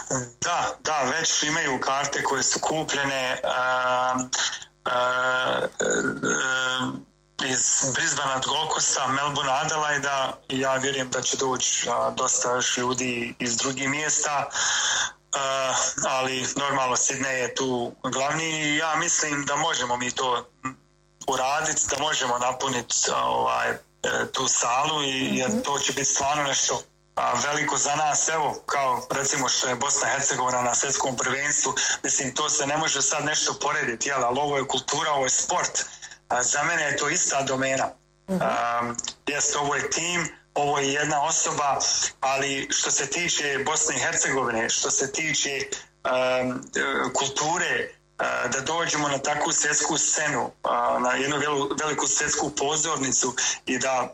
Da, već imaju karte koje su kupljene iz Brisbanea od Gold Coasta, Melbourne, Adelaida i ja vjerujem da će doći dosta još ljudi iz drugih mjesta, ali normalno Sydney je tu glavni i ja mislim da možemo mi to uraditi, da možemo napuniti tu salu i to će biti stvarno nešto veliko za nas, evo kao recimo što je Bosna i Hercegovina na svjetskom prvenstvu, mislim to se ne može sad nešto porediti, jel, ali ovo je kultura, ovo je sport, za mene je to ista domena. Jest, ovo je tim, ovo je jedna osoba, ali što se tiče Bosne i Hercegovine, što se tiče kulture, da dođemo na takvu svjetsku scenu, na jednu veliku svjetsku pozornicu i da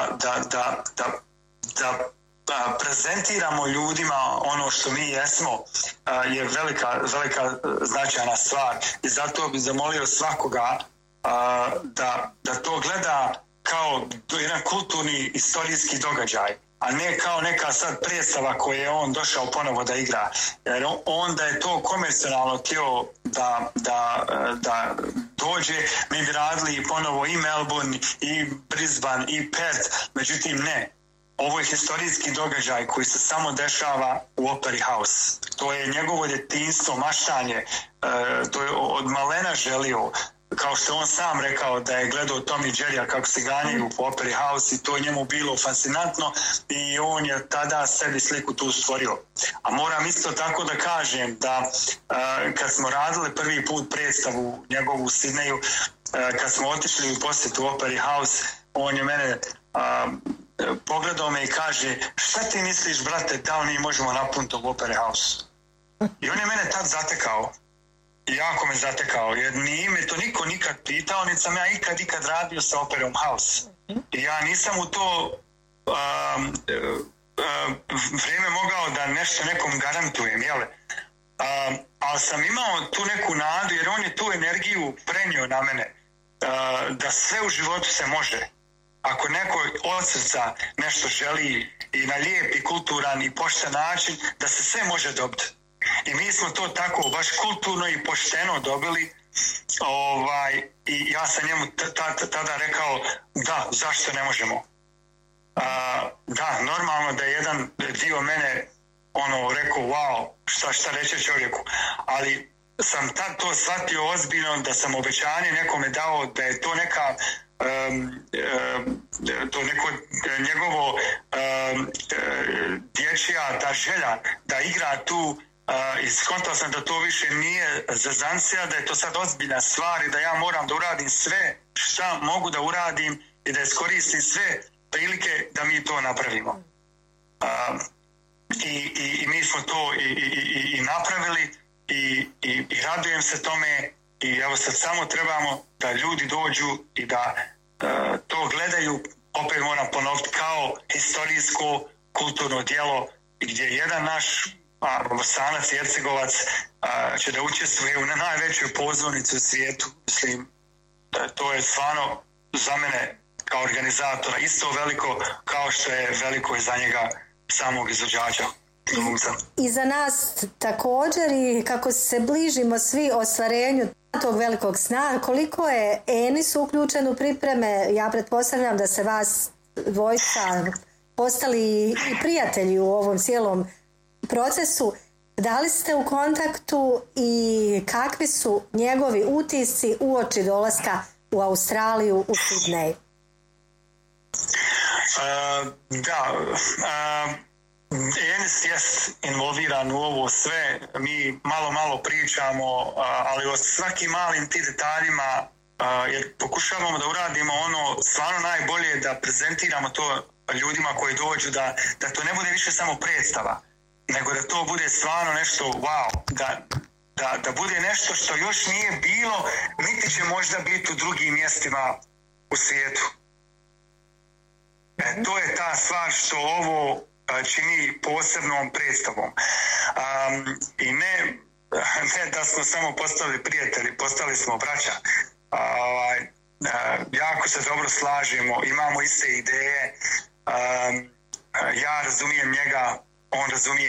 prezentiramo ljudima ono što mi jesmo, je velika značajna stvar i zato bih zamolio svakoga da to gleda kao jedan kulturni istorijski događaj, a ne kao neka sad predstava koju je on došao ponovo da igra. Jer onda je to komercionalno htio da dođe, mi bi radili ponovo i Melbourne, i Brisbane, i Perth, međutim ne. Ovo je historijski događaj koji se samo dešava u Opera House. To je njegovo djetinjstvo, maštanje, to je od malena želio, kao što on sam rekao da je gledao Tom i Jerrya kako se ganjaju po Opera House i to je njemu bilo fascinantno i on je tada sebi sliku tu stvorio. A moram isto tako da kažem da kad smo radili prvi put predstavu njegovu u Sidneju, kad smo otišli u posjetu Opera House, on je mene pogledao me i kaže, šta ti misliš, brate, da li mi možemo napuniti u Opera House? I on je mene tad zatekao. Jako me zatekao, jer nije me to niko nikad pitao, niti sam ja ikad radio sa Operom House. I ja nisam u to vrijeme mogao da nešto nekom garantujem, jel? Ali sam imao tu neku nadu, jer on je tu energiju prenio na mene, da sve u životu se može. Ako neko od srca nešto želi i na lijep i kulturan i pošten način, da se sve može dobiti. I mi smo to tako baš kulturno i pošteno dobili, i ja sam njemu tada rekao da, zašto ne možemo. Da, normalno da je jedan dio mene rekao wow, šta reće čovjeku, ali sam tad to shvatio ozbiljno, da sam obećanje nekome dao da je to neka to neko njegovo dječja ta želja da igra tu, i skontao sam da to više nije zezancija, da je to sad ozbiljna stvar i da ja moram da uradim sve šta mogu da uradim i da iskoristim sve prilike da mi to napravimo. I mi smo to i napravili i radujem se tome i evo sad samo trebamo da ljudi dođu i da to gledaju, opet moram ponoviti, kao historijsko kulturno djelo gdje jedan naš Bosanac i Hercegovac će da učestvuje u najvećoj pozornici u svijetu. Mislim, to je stvarno za mene kao organizatora isto veliko kao što je veliko i za njega samog izvođača. I za nas također, i kako se bližimo svi ostvarenju tog velikog sna, koliko je Enis uključen u pripreme? Ja pretpostavljam da se vas dvojica postali i prijatelji u ovom cijelom procesu. Da li ste u kontaktu i kakvi su njegovi utisci uoči dolaska u Australiju, u Sidnej? Enis jest involviran u ovo sve, mi malo pričamo, ali o svakim malim ti detaljima, jer pokušavamo da uradimo ono stvarno najbolje, da prezentiramo to ljudima koji dođu, da to ne bude više samo predstava, nego da to bude stvarno nešto wow, da bude nešto što još nije bilo, niti će možda biti u drugim mjestima u svijetu. To je ta stvar što ovo čini posebnom predstavom. I ne da smo samo postali prijatelji, postali smo braća. Jako se dobro slažemo, imamo iste ideje, ja razumijem njega, on razumije